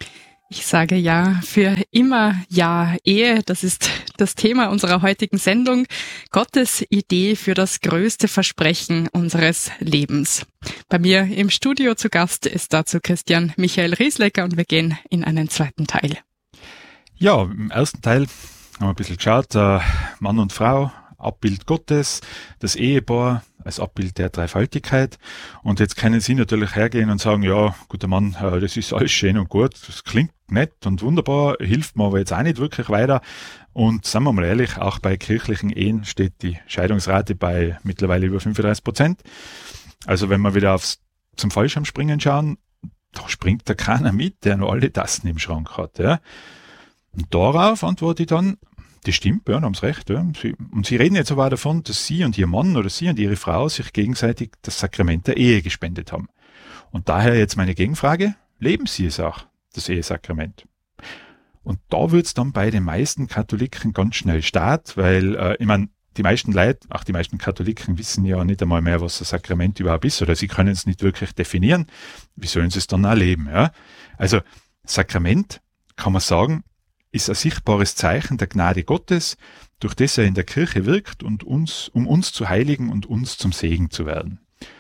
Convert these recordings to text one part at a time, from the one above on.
Ich sage ja, für immer ja. Ehe, das ist das Thema unserer heutigen Sendung. Gottes Idee für das größte Versprechen unseres Lebens. Bei mir im Studio zu Gast ist dazu Christian Michael Rieslecker und wir gehen in einen zweiten Teil. Ja, im ersten Teil haben wir ein bisschen geschaut, Mann und Frau, Abbild Gottes, das Ehepaar als Abbild der Dreifaltigkeit. Und jetzt können Sie natürlich hergehen und sagen, ja, guter Mann, das ist alles schön und gut, das klingt nett und wunderbar, hilft mir aber jetzt auch nicht wirklich weiter. Und sagen wir mal ehrlich, auch bei kirchlichen Ehen steht die Scheidungsrate bei mittlerweile über 35%. Also wenn wir wieder zum Fallschirmspringen schauen, da springt da keiner mit, der noch alle Tassen im Schrank hat. Ja. Und darauf antworte ich dann, das stimmt, ja, haben Sie recht. Ja. Und Sie reden jetzt aber auch davon, dass Sie und Ihr Mann oder Sie und Ihre Frau sich gegenseitig das Sakrament der Ehe gespendet haben. Und daher jetzt meine Gegenfrage, leben Sie es auch, das Ehesakrament? Und da wird's dann bei den meisten Katholiken ganz schnell Start, weil, ich meine, die meisten Leute, auch die meisten Katholiken wissen ja nicht einmal mehr, was das Sakrament überhaupt ist, oder sie können es nicht wirklich definieren. Wie sollen sie es dann erleben? Ja? Also, Sakrament, kann man sagen, ist ein sichtbares Zeichen der Gnade Gottes, durch das er in der Kirche wirkt und um uns zu heiligen und uns zum Segen zu werden.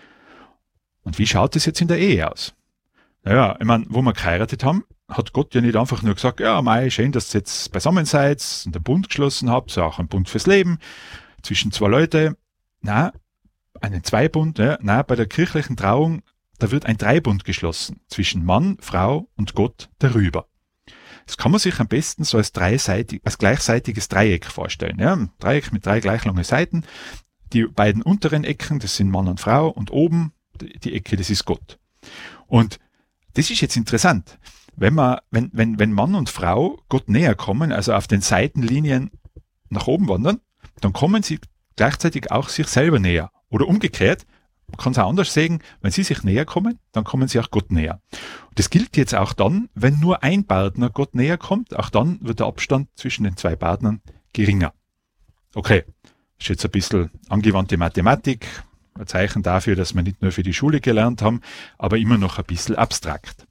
Und wie schaut es jetzt in der Ehe aus? Naja, ich meine, wo wir geheiratet haben, hat Gott ja nicht einfach nur gesagt, ja, mei, schön, dass ihr jetzt beisammen seid und einen Bund geschlossen habt, so auch einen Bund fürs Leben, zwischen zwei Leute. Nein, einen Zweibund, ja, nein, bei der kirchlichen Trauung, da wird ein Dreibund geschlossen, zwischen Mann, Frau und Gott darüber. Das kann man sich am besten so als gleichseitiges Dreieck vorstellen. Ja? Ein Dreieck mit 3 gleich lange Seiten. Die beiden unteren Ecken, das sind Mann und Frau, und oben die Ecke, das ist Gott. Und das ist jetzt interessant. Wenn Mann und Frau Gott näher kommen, also auf den Seitenlinien nach oben wandern, dann kommen sie gleichzeitig auch sich selber näher. Oder umgekehrt, man kann es auch anders sagen, wenn sie sich näher kommen, dann kommen sie auch Gott näher. Und das gilt jetzt auch dann, wenn nur ein Partner Gott näher kommt, auch dann wird der Abstand zwischen den 2 Partnern geringer. Okay, das ist jetzt ein bisschen angewandte Mathematik, ein Zeichen dafür, dass wir nicht nur für die Schule gelernt haben, aber immer noch ein bisschen abstrakt.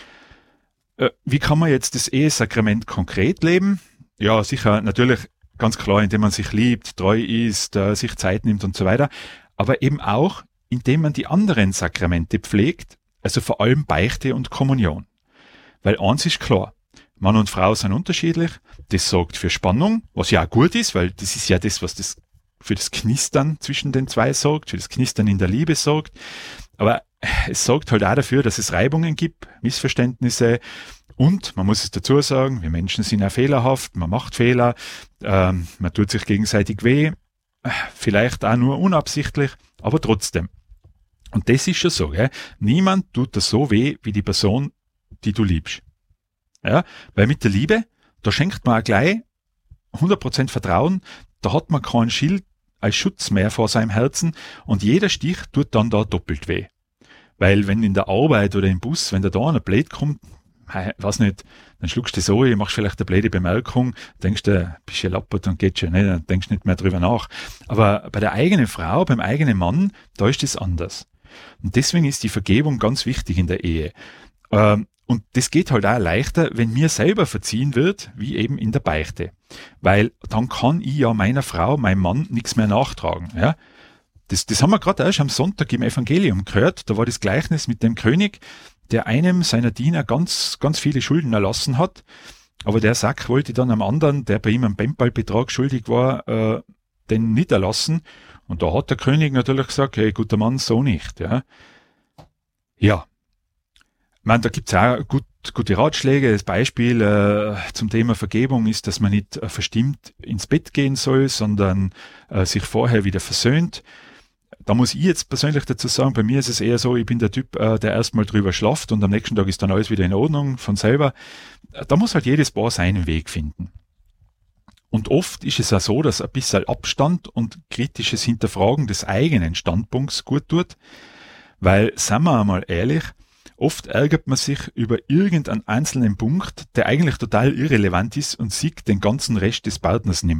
Wie kann man jetzt das Ehesakrament konkret leben? Ja, sicher, natürlich ganz klar, indem man sich liebt, treu ist, sich Zeit nimmt und so weiter, aber eben auch, indem man die anderen Sakramente pflegt, also vor allem Beichte und Kommunion. Weil eins ist klar, Mann und Frau sind unterschiedlich, das sorgt für Spannung, was ja auch gut ist, weil das ist ja das, was das für das Knistern zwischen den 2 sorgt, für das Knistern in der Liebe sorgt, aber es sorgt halt auch dafür, dass es Reibungen gibt, Missverständnisse und, man muss es dazu sagen, wir Menschen sind ja fehlerhaft, man macht Fehler, man tut sich gegenseitig weh, vielleicht auch nur unabsichtlich, aber trotzdem. Und das ist schon so, gell? Niemand tut das so weh wie die Person, die du liebst. Ja? Weil mit der Liebe, da schenkt man auch gleich 100% Vertrauen, da hat man kein Schild als Schutz mehr vor seinem Herzen und jeder Stich tut dann da doppelt weh. Weil wenn in der Arbeit oder im Bus, wenn da einer blöd kommt, weiß nicht, dann schluckst du so, machst vielleicht eine blöde Bemerkung, denkst du, bist ja lappert und geht schon, ne? Dann denkst du nicht mehr drüber nach. Aber bei der eigenen Frau, beim eigenen Mann, da ist das anders. Und deswegen ist die Vergebung ganz wichtig in der Ehe. Und das geht halt auch leichter, wenn mir selber verziehen wird, wie eben in der Beichte. Weil dann kann ich ja meiner Frau, meinem Mann nichts mehr nachtragen. Ja? Das haben wir gerade erst am Sonntag im Evangelium gehört. Da war das Gleichnis mit dem König, der einem seiner Diener ganz, ganz viele Schulden erlassen hat. Aber der Sack wollte dann am anderen, der bei ihm einen Bempalbetrag schuldig war, den nicht erlassen. Und da hat der König natürlich gesagt, hey, guter Mann, so nicht. Ja. Ich meine, da gibt's auch gute Ratschläge. Das Beispiel zum Thema Vergebung ist, dass man nicht verstimmt ins Bett gehen soll, sondern sich vorher wieder versöhnt. Da muss ich jetzt persönlich dazu sagen, bei mir ist es eher so, ich bin der Typ, der erstmal drüber schlaft und am nächsten Tag ist dann alles wieder in Ordnung von selber. Da muss halt jedes Paar seinen Weg finden. Und oft ist es auch so, dass ein bisschen Abstand und kritisches Hinterfragen des eigenen Standpunkts gut tut, weil, sagen wir einmal ehrlich, oft ärgert man sich über irgendeinen einzelnen Punkt, der eigentlich total irrelevant ist und sieht den ganzen Rest des Partners nimmer.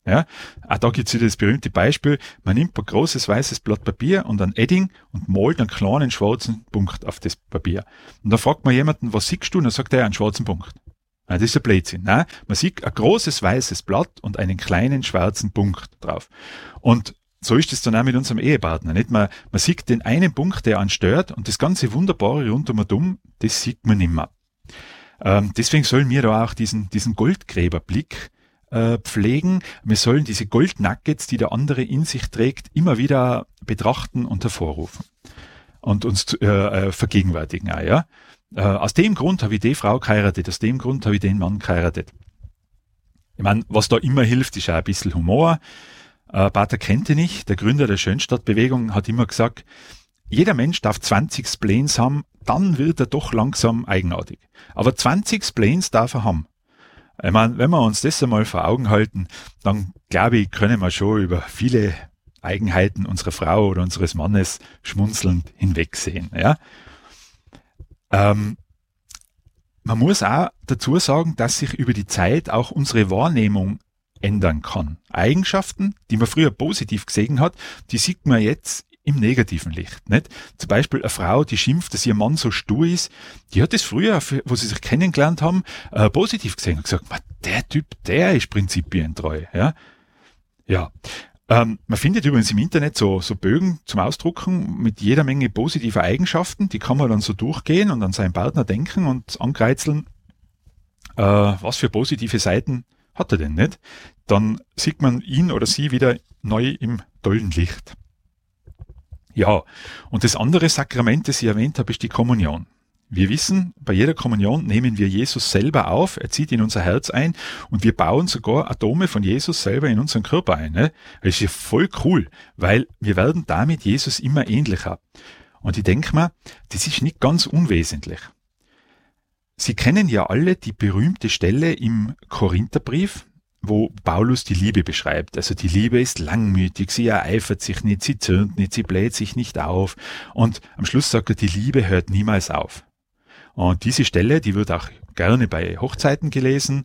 Ja, auch da gibt es wieder das berühmte Beispiel, man nimmt ein großes weißes Blatt Papier und ein Edding und malt einen kleinen schwarzen Punkt auf das Papier. Und dann fragt man jemanden, was siehst du? Und dann sagt er, einen schwarzen Punkt. Nein, das ist ein Blödsinn. Nein, man sieht ein großes weißes Blatt und einen kleinen schwarzen Punkt drauf. Und so ist es dann auch mit unserem Ehepartner. Nicht? Man sieht den einen Punkt, der einen stört, und das ganze Wunderbare rundum und um, das sieht man nicht mehr. Deswegen sollen wir da auch diesen Goldgräberblick pflegen. Wir sollen diese Goldnuggets, die der andere in sich trägt, immer wieder betrachten und hervorrufen und uns vergegenwärtigen auch, ja. Aus dem Grund habe ich die Frau geheiratet, aus dem Grund habe ich den Mann geheiratet. Ich meine, was da immer hilft, ist auch ein bisschen Humor. Pater Kentenich, der Gründer der Schönstadtbewegung, hat immer gesagt, jeder Mensch darf 20 Spleens haben, dann wird er doch langsam eigenartig. Aber 20 Spleens darf er haben. Ich meine, wenn wir uns das einmal vor Augen halten, dann glaube ich, können wir schon über viele Eigenheiten unserer Frau oder unseres Mannes schmunzelnd hinwegsehen. Ja? Man muss auch dazu sagen, dass sich über die Zeit auch unsere Wahrnehmung ändern kann. Eigenschaften, die man früher positiv gesehen hat, die sieht man jetzt im negativen Licht. Nicht? Zum Beispiel eine Frau, die schimpft, dass ihr Mann so stur ist, die hat das früher, wo sie sich kennengelernt haben, positiv gesehen und gesagt, der Typ, der ist prinzipientreu. Ja. Man findet übrigens im Internet so Bögen zum Ausdrucken mit jeder Menge positiver Eigenschaften, die kann man dann so durchgehen und an seinen Partner denken und ankreitzeln, was für positive Seiten hat er denn nicht? Dann sieht man ihn oder sie wieder neu im tollen Licht. Ja, und das andere Sakrament, das ich erwähnt habe, ist die Kommunion. Wir wissen, bei jeder Kommunion nehmen wir Jesus selber auf, er zieht in unser Herz ein und wir bauen sogar Atome von Jesus selber in unseren Körper ein. Ne? Das ist ja voll cool, weil wir werden damit Jesus immer ähnlicher. Und ich denke mir, das ist nicht ganz unwesentlich. Sie kennen ja alle die berühmte Stelle im Korintherbrief, wo Paulus die Liebe beschreibt. Also die Liebe ist langmütig, sie ereifert sich nicht, sie zürnt nicht, sie bläht sich nicht auf. Und am Schluss sagt er, die Liebe hört niemals auf. Und diese Stelle, die wird auch gerne bei Hochzeiten gelesen.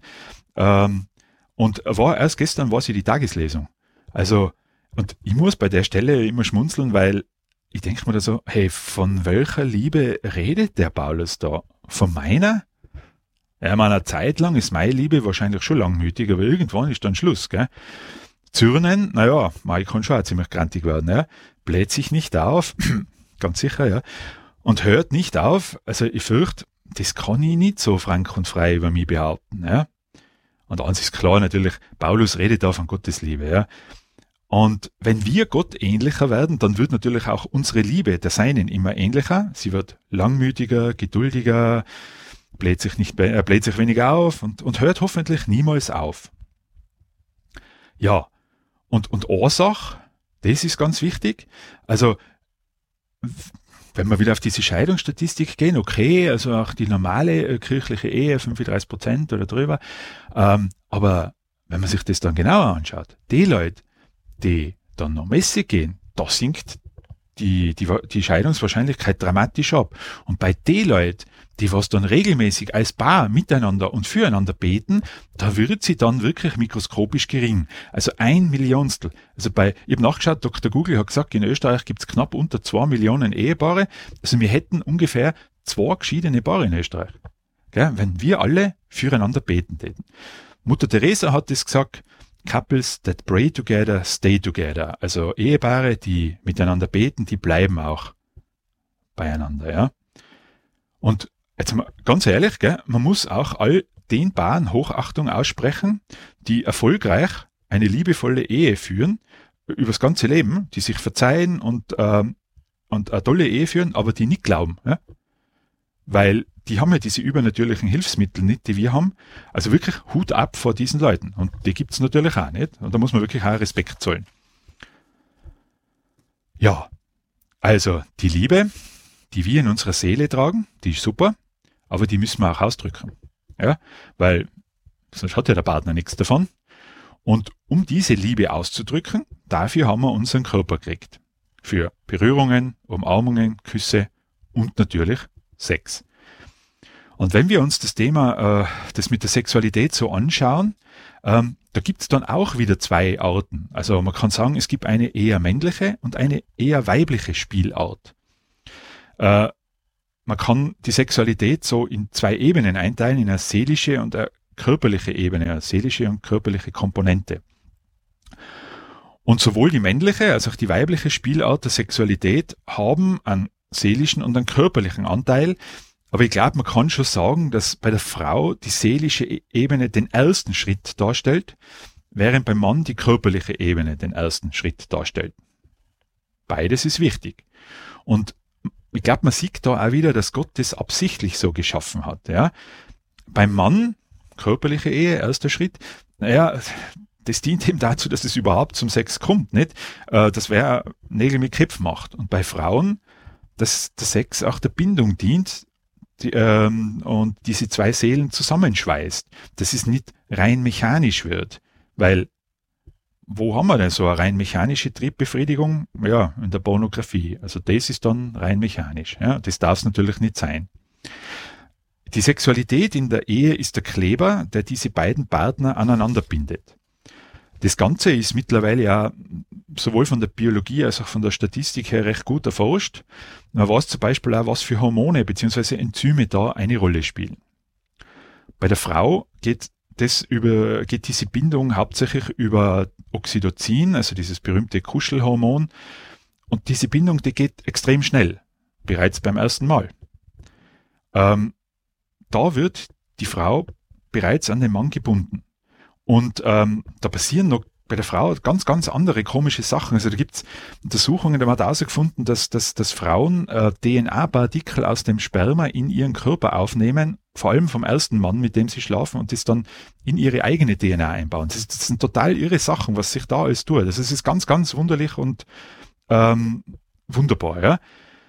Und erst gestern war sie die Tageslesung. Also, und ich muss bei der Stelle immer schmunzeln, weil ich denke mir da so, hey, von welcher Liebe redet der Paulus da? Von meiner? Ja, eine Zeit lang ist meine Liebe wahrscheinlich schon langmütig, aber irgendwann ist dann Schluss, gell? Zürnen, naja, ich kann schon auch ziemlich grantig werden, ja? Bläht sich nicht auf, ganz sicher, ja? Und hört nicht auf, also ich fürchte, das kann ich nicht so frank und frei über mich behaupten, ja? Und eins ist klar natürlich, Paulus redet da von Gottes Liebe, ja? Und wenn wir Gott ähnlicher werden, dann wird natürlich auch unsere Liebe der Seinen immer ähnlicher. Sie wird langmütiger, geduldiger, bläht sich weniger auf und hört hoffentlich niemals auf. Ja, und Ursache, das ist ganz wichtig. Also, wenn wir wieder auf diese Scheidungsstatistik gehen, okay, also auch die normale kirchliche Ehe, 35% oder drüber, aber wenn man sich das dann genauer anschaut, die Leute, die dann noch Messe gehen, da sinkt die Scheidungswahrscheinlichkeit dramatisch ab. Und bei den Leuten, die was dann regelmäßig als Paar miteinander und füreinander beten, da wird sie dann wirklich mikroskopisch gering. Also 1 Millionstel. Also ich habe nachgeschaut, Dr. Google hat gesagt, in Österreich gibt es knapp unter 2 Millionen Ehepaare. Also wir hätten ungefähr 2 geschiedene Paare in Österreich. Gell? Wenn wir alle füreinander beten täten. Mutter Teresa hat das gesagt, Couples that pray together, stay together. Also Ehepaare, die miteinander beten, die bleiben auch beieinander, ja. Und jetzt mal ganz ehrlich, gell, man muss auch all den Paaren Hochachtung aussprechen, die erfolgreich eine liebevolle Ehe führen, übers ganze Leben, die sich verzeihen und eine tolle Ehe führen, aber die nicht glauben, ja. Weil die haben ja diese übernatürlichen Hilfsmittel nicht, die wir haben. Also wirklich Hut ab vor diesen Leuten. Und die gibt's natürlich auch nicht. Und da muss man wirklich auch Respekt zollen. Ja, also die Liebe, die wir in unserer Seele tragen, die ist super, aber die müssen wir auch ausdrücken. Ja, weil sonst hat ja der Partner nichts davon. Und um diese Liebe auszudrücken, dafür haben wir unseren Körper gekriegt. Für Berührungen, Umarmungen, Küsse und natürlich Sex. Und wenn wir uns das Thema, das mit der Sexualität so anschauen, da gibt es dann auch wieder zwei Arten. Also man kann sagen, es gibt eine eher männliche und eine eher weibliche Spielart. Man kann die Sexualität so in zwei Ebenen einteilen, in eine seelische und eine körperliche Ebene, eine seelische und körperliche Komponente. Und sowohl die männliche als auch die weibliche Spielart der Sexualität haben einen seelischen und einen körperlichen Anteil. Aber ich glaube, man kann schon sagen, dass bei der Frau die seelische Ebene den ersten Schritt darstellt, während beim Mann die körperliche Ebene den ersten Schritt darstellt. Beides ist wichtig. Und ich glaube, man sieht da auch wieder, dass Gott das absichtlich so geschaffen hat. Ja. Beim Mann, körperliche Ehe, erster Schritt, das dient eben dazu, dass es überhaupt zum Sex kommt, nicht? Das wäre Nägel mit Köpfen macht. Und bei Frauen, dass der Sex auch der Bindung dient, und diese zwei Seelen zusammenschweißt, dass es nicht rein mechanisch wird. Weil, wo haben wir denn so eine rein mechanische Triebbefriedigung? Ja, in der Pornografie. Also das ist dann rein mechanisch. Ja, das darf es natürlich nicht sein. Die Sexualität in der Ehe ist der Kleber, der diese beiden Partner aneinander bindet. Das Ganze ist mittlerweile ja sowohl von der Biologie als auch von der Statistik her recht gut erforscht. Man weiß zum Beispiel auch, was für Hormone bzw. Enzyme da eine Rolle spielen. Bei der Frau geht diese Bindung hauptsächlich über Oxytocin, also dieses berühmte Kuschelhormon. Und diese Bindung, die geht extrem schnell, bereits beim ersten Mal. Da wird die Frau bereits an den Mann gebunden. Und da passieren noch bei der Frau ganz, ganz andere komische Sachen. Also da gibt es Untersuchungen, da hat herausgefunden, dass Frauen DNA-Partikel aus dem Sperma in ihren Körper aufnehmen, vor allem vom ersten Mann, mit dem sie schlafen, und das dann in ihre eigene DNA einbauen. Das sind total irre Sachen, was sich da alles tut. Also es ist ganz, ganz wunderlich und wunderbar. Ja.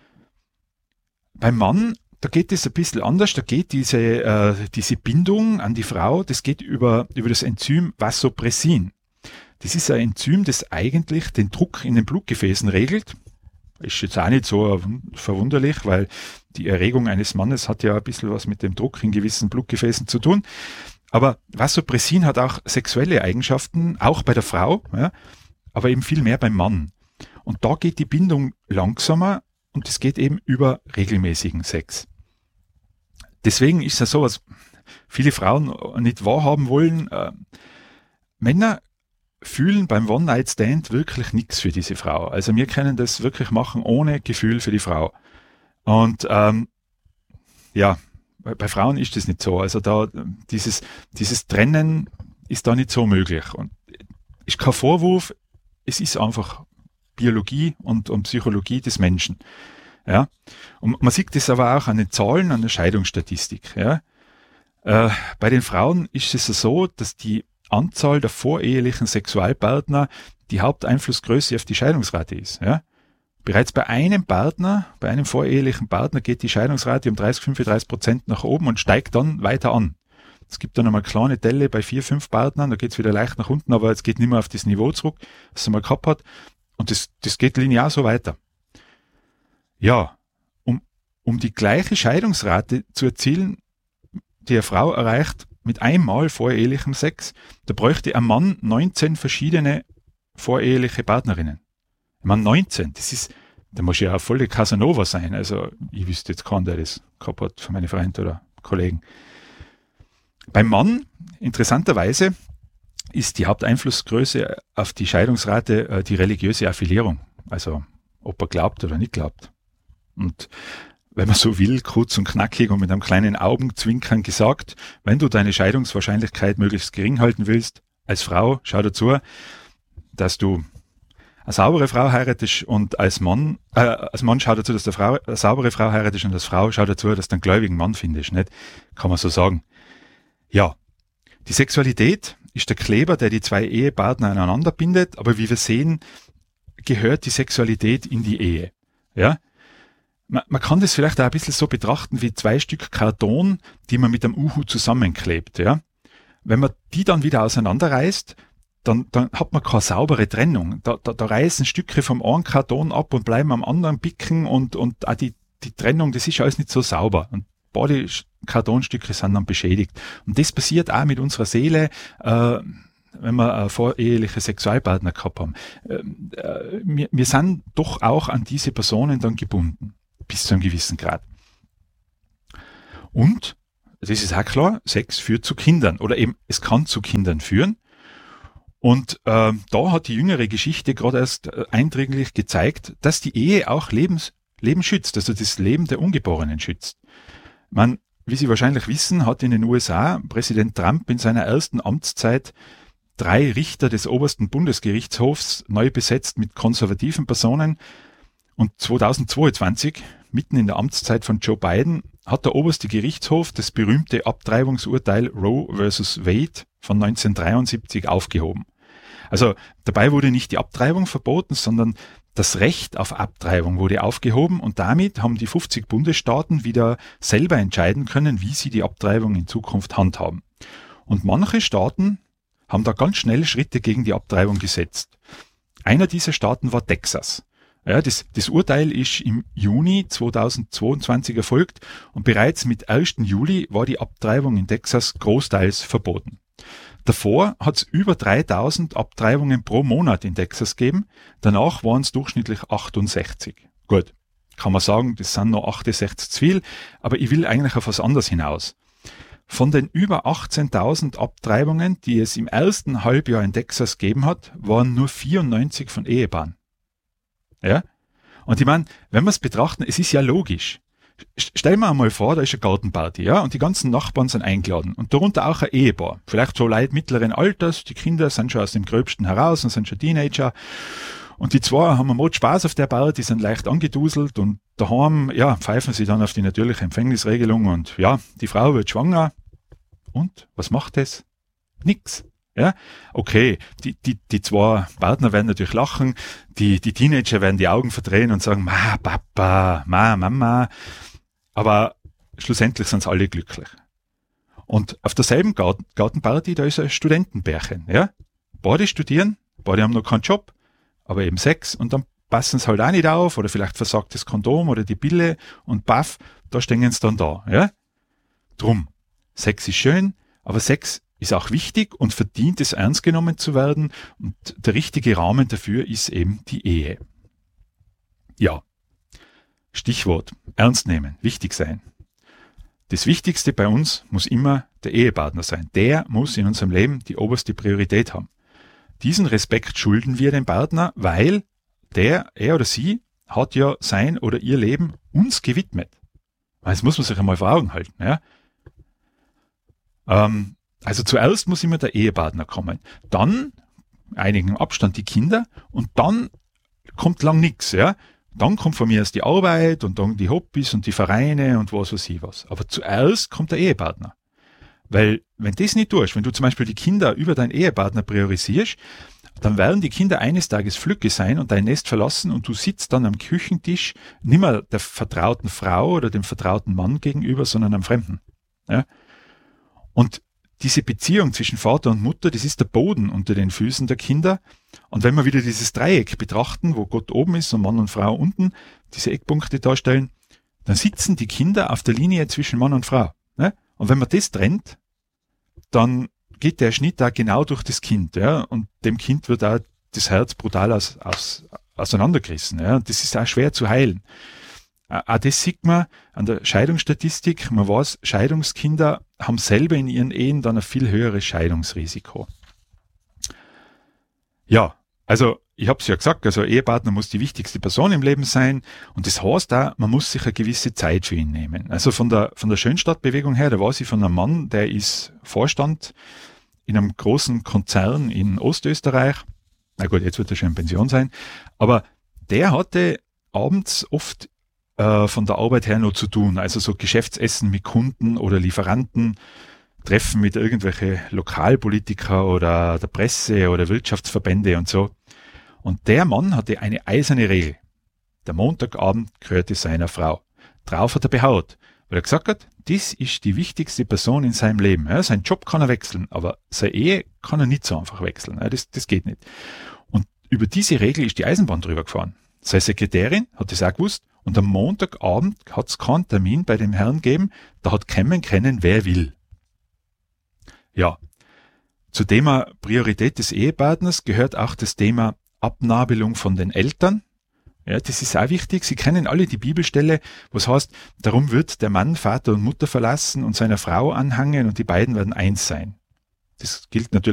Beim Mann, da geht es ein bisschen anders. Da geht diese Bindung an die Frau, das geht über das Enzym Vasopressin. Das ist ein Enzym, das eigentlich den Druck in den Blutgefäßen regelt. Ist jetzt auch nicht so verwunderlich, weil die Erregung eines Mannes hat ja ein bisschen was mit dem Druck in gewissen Blutgefäßen zu tun. Aber Vasopressin hat auch sexuelle Eigenschaften, auch bei der Frau, ja, aber eben viel mehr beim Mann. Und da geht die Bindung langsamer und es geht eben über regelmäßigen Sex. Deswegen ist es so, was viele Frauen nicht wahrhaben wollen. Männer fühlen beim One-Night-Stand wirklich nichts für diese Frau. Also wir können das wirklich machen ohne Gefühl für die Frau. Und bei Frauen ist das nicht so. Also da dieses Trennen ist da nicht so möglich. Und ist kein Vorwurf, es ist einfach Biologie und Psychologie des Menschen. Ja, und man sieht das aber auch an den Zahlen, an der Scheidungsstatistik. Ja. Bei den Frauen ist es so, dass die Anzahl der vorehelichen Sexualpartner die Haupteinflussgröße auf die Scheidungsrate ist. Ja. Bereits bei einem vorehelichen Partner geht die Scheidungsrate um 30-35% nach oben und steigt dann weiter an. Es gibt dann einmal kleine Delle bei 4-5 Partnern, da geht es wieder leicht nach unten, aber es geht nicht mehr auf das Niveau zurück, das es einmal gehabt hat. Und das geht linear so weiter. Ja, um die gleiche Scheidungsrate zu erzielen, die eine Frau erreicht mit einmal vorehelichem Sex, da bräuchte ein Mann 19 verschiedene voreheliche Partnerinnen. Ich meine, 19, da muss ja eine volle Casanova sein. Also ich wüsste jetzt keinen, der das gehabt hat von meinen Freunden oder Kollegen. Beim Mann, interessanterweise, ist die Haupteinflussgröße auf die Scheidungsrate die religiöse Affiliierung. Also ob er glaubt oder nicht glaubt. Und wenn man so will, kurz und knackig und mit einem kleinen Augenzwinkern gesagt, wenn du deine Scheidungswahrscheinlichkeit möglichst gering halten willst, als Frau, schau dazu, dass du eine saubere Frau heiratest und als Mann schau dazu, dass eine saubere Frau heiratest und als Frau schau dazu, dass du einen gläubigen Mann findest, nicht? Kann man so sagen. Ja, die Sexualität ist der Kleber, der die zwei Ehepartner aneinander bindet, aber wie wir sehen, gehört die Sexualität in die Ehe. Ja? Man kann das vielleicht auch ein bisschen so betrachten wie 2 Stück Karton, die man mit einem Uhu zusammenklebt. Ja? Wenn man die dann wieder auseinanderreißt, dann hat man keine saubere Trennung. Da reißen Stücke vom einen Karton ab und bleiben am anderen picken und auch die Trennung, das ist alles nicht so sauber. Und Bodykartonstücke sind dann beschädigt. Und das passiert auch mit unserer Seele, wenn wir voreheliche Sexualpartner gehabt haben. Wir sind doch auch an diese Personen dann gebunden, bis zu einem gewissen Grad. Und, das ist auch klar, Sex führt zu Kindern oder eben es kann zu Kindern führen. Und da hat die jüngere Geschichte gerade erst eindringlich gezeigt, dass die Ehe auch Leben schützt, also das Leben der Ungeborenen schützt. Wie Sie wahrscheinlich wissen, hat in den USA Präsident Trump in seiner ersten Amtszeit 3 Richter des obersten Bundesgerichtshofs neu besetzt mit konservativen Personen. Und 2022, mitten in der Amtszeit von Joe Biden, hat der oberste Gerichtshof das berühmte Abtreibungsurteil Roe vs. Wade von 1973 aufgehoben. Also dabei wurde nicht die Abtreibung verboten, sondern das Recht auf Abtreibung wurde aufgehoben und damit haben die 50 Bundesstaaten wieder selber entscheiden können, wie sie die Abtreibung in Zukunft handhaben. Und manche Staaten haben da ganz schnell Schritte gegen die Abtreibung gesetzt. Einer dieser Staaten war Texas. Ja, das Urteil ist im Juni 2022 erfolgt und bereits mit 1. Juli war die Abtreibung in Texas großteils verboten. Davor hat es über 3000 Abtreibungen pro Monat in Texas gegeben, danach waren es durchschnittlich 68. Gut, kann man sagen, das sind noch 68 zu viel, aber ich will eigentlich auf was anderes hinaus. Von den über 18.000 Abtreibungen, die es im ersten Halbjahr in Texas gegeben hat, waren nur 94 von Ehepaaren. Ja? Und ich meine, wenn wir es betrachten, es ist ja logisch. Stell mir einmal vor, da ist eine Gartenparty, ja, und die ganzen Nachbarn sind eingeladen und darunter auch ein Ehepaar. Vielleicht so Leute mittleren Alters, die Kinder sind schon aus dem Gröbsten heraus und sind schon Teenager. Und die zwei haben einen Spaß auf der Party, sind leicht angeduselt und daheim, ja, pfeifen sie dann auf die natürliche Empfängnisregelung und ja, die Frau wird schwanger. Und was macht das? Nix. Ja, okay, die zwei Partner werden natürlich lachen, die Teenager werden die Augen verdrehen und sagen, Ma, Papa, Ma, Mama, aber schlussendlich sind alle glücklich. Und auf derselben Gartenparty, da ist ein Studentenpärchen, ja, beide studieren, beide haben noch keinen Job, aber eben Sex und dann passen sie halt auch nicht auf oder vielleicht versagt das Kondom oder die Pille und baff, da stehen sie dann da, ja. Drum, Sex ist schön, aber Sex ist auch wichtig und verdient es ernst genommen zu werden und der richtige Rahmen dafür ist eben die Ehe. Ja, Stichwort, ernst nehmen, wichtig sein. Das Wichtigste bei uns muss immer der Ehepartner sein. Der muss in unserem Leben die oberste Priorität haben. Diesen Respekt schulden wir dem Partner, weil er oder sie hat ja sein oder ihr Leben uns gewidmet. Das muss man sich einmal vor Augen halten, ja. Also zuerst muss immer der Ehepartner kommen, dann einigen Abstand die Kinder und dann kommt lang nichts, ja. Dann kommt von mir erst die Arbeit und dann die Hobbys und die Vereine und was weiß ich was. Aber zuerst kommt der Ehepartner. Weil wenn das nicht tust, wenn du zum Beispiel die Kinder über deinen Ehepartner priorisierst, dann werden die Kinder eines Tages Flücke sein und dein Nest verlassen und du sitzt dann am Küchentisch nicht mehr der vertrauten Frau oder dem vertrauten Mann gegenüber, sondern am Fremden. Ja. Und diese Beziehung zwischen Vater und Mutter, das ist der Boden unter den Füßen der Kinder. Und wenn wir wieder dieses Dreieck betrachten, wo Gott oben ist und Mann und Frau unten, diese Eckpunkte darstellen, dann sitzen die Kinder auf der Linie zwischen Mann und Frau. Ne? Und wenn man das trennt, dann geht der Schnitt da genau durch das Kind. Ja? Und dem Kind wird auch das Herz brutal auseinandergerissen. Ja? Und das ist auch schwer zu heilen. Auch das sieht man an der Scheidungsstatistik. Man weiß, Scheidungskinder haben selber in ihren Ehen dann ein viel höheres Scheidungsrisiko. Ja, also ich habe es ja gesagt, also Ehepartner muss die wichtigste Person im Leben sein und das heißt auch, man muss sich eine gewisse Zeit für ihn nehmen. Also von der Schönstadtbewegung her, da weiß ich von einem Mann, der ist Vorstand in einem großen Konzern in Ostösterreich. Na gut, jetzt wird er schon in Pension sein, aber der hatte abends oft von der Arbeit her noch zu tun, also so Geschäftsessen mit Kunden oder Lieferanten, Treffen mit irgendwelche Lokalpolitiker oder der Presse oder Wirtschaftsverbände und so. Und der Mann hatte eine eiserne Regel. Der Montagabend gehörte seiner Frau. Drauf hat er beharrt, weil er gesagt hat, das ist die wichtigste Person in seinem Leben. Ja, seinen Job kann er wechseln, aber seine Ehe kann er nicht so einfach wechseln. Ja, das geht nicht. Und über diese Regel ist die Eisenbahn drüber gefahren. Seine Sekretärin hat das auch gewusst und am Montagabend hat es keinen Termin bei dem Herrn gegeben, da hat kommen können, wer will. Ja, zu Thema Priorität des Ehepartners gehört auch das Thema Abnabelung von den Eltern. Ja, das ist auch wichtig. Sie kennen alle die Bibelstelle, was heißt, darum wird der Mann Vater und Mutter verlassen und seiner Frau anhangen und die beiden werden eins sein. Das gilt natürlich